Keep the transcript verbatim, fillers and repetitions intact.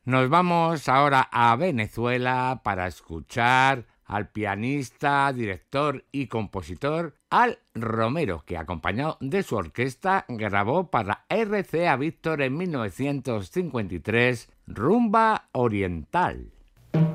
Nos vamos ahora a Venezuela para escuchar al pianista, director y compositor Al Romero, que acompañado de su orquesta grabó para R C A Víctor en mil novecientos cincuenta y tres Rumba Oriental.